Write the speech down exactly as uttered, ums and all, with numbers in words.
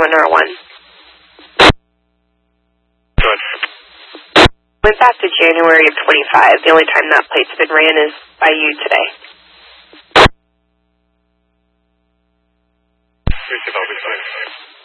one R one. Good. Went back to January of twenty-five. The only time that plate's been ran is by you today. Here's the